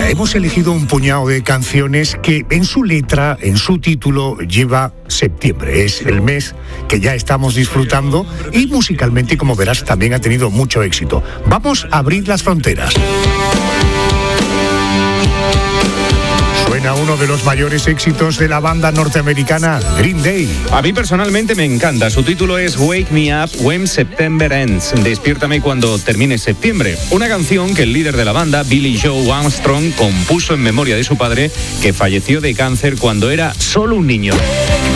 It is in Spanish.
hemos elegido un puñado de canciones que en su letra, en su título, lleva septiembre. Es el mes que ya estamos disfrutando y musicalmente, como verás, también ha tenido mucho éxito. Vamos a abrir las fronteras. Suena uno de los mayores éxitos de la banda norteamericana Green Day. A mí personalmente me encanta. Su título es Wake Me Up When September Ends. Despiértame cuando termine septiembre. Una canción que el líder de la banda, Billy Joe Armstrong, compuso en memoria de su padre, que falleció de cáncer cuando era solo un niño.